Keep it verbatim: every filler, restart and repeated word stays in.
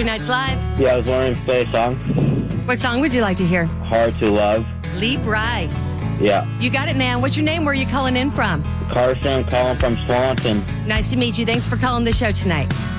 Country Nights Live. Yeah, I was wondering if you play a song. What song would you like to hear? Hard to Love. Lee Brice. Yeah. You got it, man. What's your name? Where are you calling in from? Carson, calling from Swanson. Nice to meet you. Thanks for calling the show tonight.